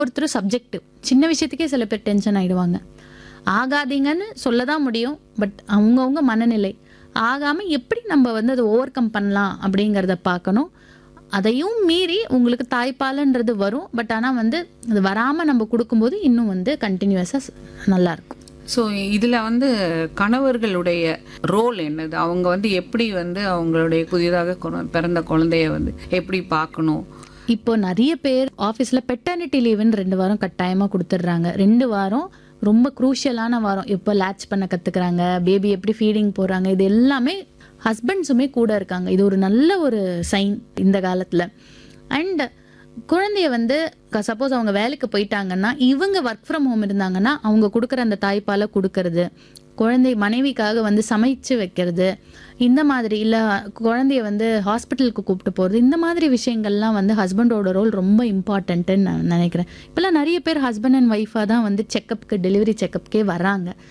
ஒருத்தர் சப்ஜெக்டிவ். சின்ன விஷயத்துக்கே சில பேர் டென்ஷன் ஆயிடுவாங்க. ஆகாதீங்கன்னு சொல்ல தான் முடியும். பட் அவங்கவங்க மனநிலை. ஆகாம எப்படி நம்ம வந்து அதை ஓவர் கம் பண்ணலாம் அப்படிங்கிறத பார்க்கணும். அதையும் மீறி உங்களுக்கு தாய்ப்பாலுன்றது வரும். பட் ஆனால் வந்து அது வராமல் நம்ம கொடுக்கும்போது இன்னும் வந்து கண்டினியூஸாக நல்லாயிருக்கும். ஸோ இதில் வந்து கணவர்களுடைய ரோல் என்னது? அவங்க வந்து எப்படி வந்து அவங்களுடைய புதிதாக பிறந்த குழந்தைய வந்து எப்படி பார்க்கணும்? இப்போ நிறைய பேர் ஆஃபீஸில் பெட்டர்னிட்டி லீவுன்னு 2 வாரம் கட்டாயமாக கொடுத்துட்றாங்க. 2 வாரம் ரொம்ப குரூஷியலான வாரம். இப்போ லேட்ச் பண்ண கற்றுக்குறாங்க, பேபி எப்படி ஃபீடிங் போகிறாங்க, இது எல்லாமே ஹஸ்பண்ட்ஸுமே கூட இருக்காங்க. இது ஒரு நல்ல ஒரு சைன் இந்த காலத்தில். அண்ட் குழந்தைய வந்து சப்போஸ் அவங்க வேலைக்கு போயிட்டாங்கன்னா, இவங்க ஒர்க் ஃப்ரம் ஹோம் இருந்தாங்கன்னா அவங்க கொடுக்குற அந்த தாய்ப்பாலை கொடுக்கறது, குழந்தை மனைவிக்காக வந்து சமைச்சு வைக்கிறது, இந்த மாதிரி இல்லை குழந்தைய வந்து ஹாஸ்பிட்டலுக்கு கூப்பிட்டு போகிறது, இந்த மாதிரி விஷயங்கள்லாம் வந்து ஹஸ்பண்டோட ரோல் ரொம்ப இம்பார்ட்டன்ட்டுன்னு நான் நினைக்கிறேன். இப்போல்லாம் நிறைய பேர் ஹஸ்பண்ட் அண்ட் ஒய்ஃபாக தான் வந்து செக்கப்புக்கு டெலிவரி செக்கப்புக்கே வராங்க.